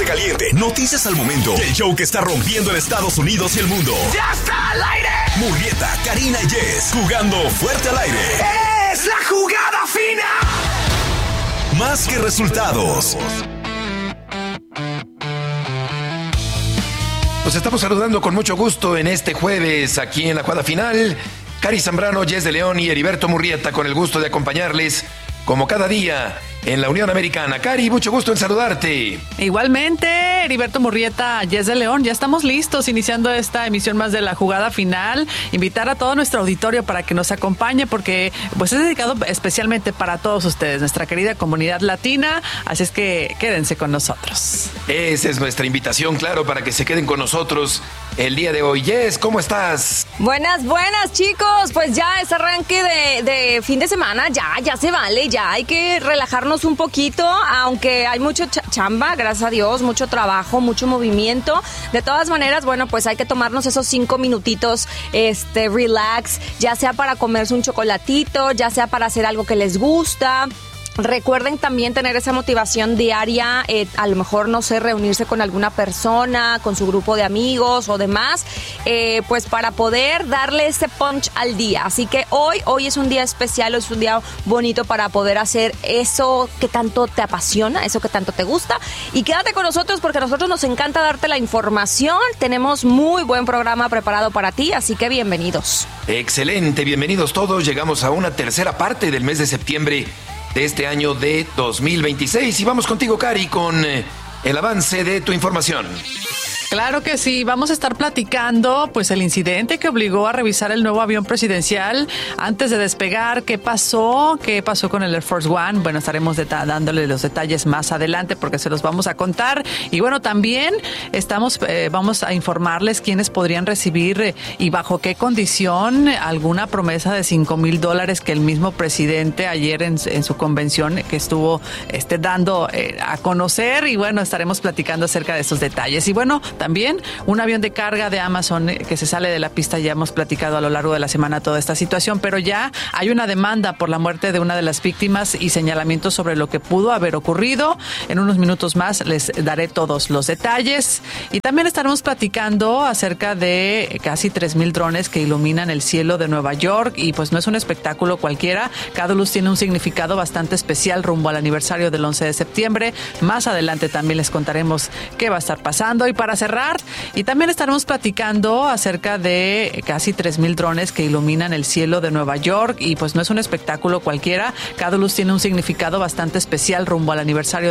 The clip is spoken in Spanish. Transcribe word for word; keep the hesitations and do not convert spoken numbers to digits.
caliente, noticias al momento. El show que está rompiendo en Estados Unidos y el mundo. ¡Ya está al aire! Murrieta, Karina y Jess, jugando fuerte al aire. ¡Es la jugada fina! Más que resultados. Nos estamos saludando con mucho gusto en este jueves aquí en la jugada final. Cari Zambrano, Jess de León y Heriberto Murrieta, con el gusto de acompañarles como cada día en la Unión Americana. Cari, mucho gusto en saludarte. Igualmente, Heriberto Murrieta, Jess de León, ya estamos listos iniciando esta emisión más de la jugada final. Invitar a todo nuestro auditorio para que nos acompañe porque pues es dedicado especialmente para todos ustedes, nuestra querida comunidad latina, así es que quédense con nosotros. Esa es nuestra invitación, claro, para que se queden con nosotros el día de hoy. Jess, ¿cómo estás? Buenas, buenas, chicos. Pues ya es arranque de, de fin de semana, ya, ya se vale, ya hay que relajarnos un poquito, aunque hay mucho ch- chamba, gracias a Dios, mucho trabajo, mucho movimiento. De todas maneras, bueno, pues hay que tomarnos esos cinco minutitos, este, relax, ya sea para comerse un chocolatito, ya sea para hacer algo que les gusta. Recuerden también tener esa motivación diaria, eh, a lo mejor, no sé, reunirse con alguna persona, con su grupo de amigos o demás, eh, pues para poder darle ese punch al día. Así que hoy, hoy es un día especial, hoy es un día bonito para poder hacer eso que tanto te apasiona, eso que tanto te gusta. Y quédate con nosotros porque a nosotros nos encanta darte la información. Tenemos muy buen programa preparado para ti, así que bienvenidos. Excelente, bienvenidos todos. Llegamos a una tercera parte del mes de septiembre de este año de dos mil veintiséis. Y vamos contigo, Cari, con eh, el avance de tu información. Claro que sí, vamos a estar platicando pues el incidente que obligó a revisar el nuevo avión presidencial antes de despegar. ¿Qué pasó? ¿Qué pasó con el Air Force One? Bueno, estaremos deta- dándole los detalles más adelante porque se los vamos a contar. Y bueno, también estamos eh, vamos a informarles quiénes podrían recibir eh, y bajo qué condición alguna promesa de cinco mil dólares que el mismo presidente ayer en, en su convención que estuvo este, dando eh, a conocer. Y bueno, estaremos platicando acerca de esos detalles. Y bueno, también un avión de carga de Amazon que se sale de la pista. Ya hemos platicado a lo largo de la semana toda esta situación, pero ya hay una demanda por la muerte de una de las víctimas y señalamientos sobre lo que pudo haber ocurrido. En unos minutos más les daré todos los detalles y también estaremos platicando acerca de casi tres mil drones que iluminan el cielo de Nueva York y pues no es un espectáculo cualquiera. Cada luz tiene un significado bastante especial rumbo al aniversario del once de septiembre. Más adelante también les contaremos qué va a estar pasando y para cerrar y también estaremos platicando acerca de casi tres mil drones que iluminan el cielo de Nueva York y pues no es un espectáculo cualquiera. Cada luz tiene un significado bastante especial rumbo al aniversario